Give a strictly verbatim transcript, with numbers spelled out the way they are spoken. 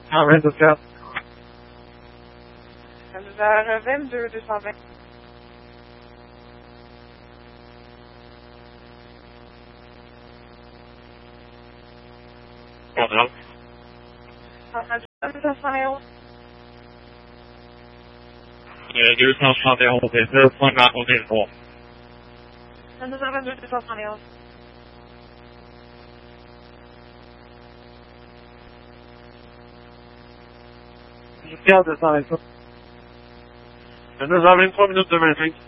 Ah, vingt-quatre. Vers vingt-deux deux cent vingt. Pardon. deux cent soixante et onze. Euh, deux cent soixante et onze, c'est ça, point dans côté trois. deux cent vingt-deux deux cent soixante et onze. Jusqu'à deux cent vingt-cinq. deux cent vingt-trois minutes de vingt-cinq.